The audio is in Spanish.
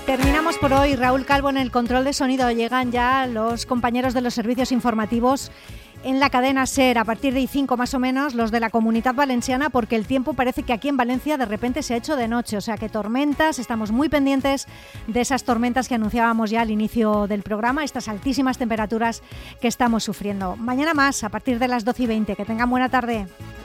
Terminamos por hoy. Raúl Calvo en el control de sonido. Llegan ya los compañeros de los servicios informativos en la cadena SER a partir de 5 más o menos, los de la Comunitat Valenciana, porque el tiempo parece que aquí en Valencia de repente se ha hecho de noche, o sea que tormentas, estamos muy pendientes de esas tormentas que anunciábamos ya al inicio del programa, estas altísimas temperaturas que estamos sufriendo. Mañana más, a partir de las 12:20. Que tengan buena tarde.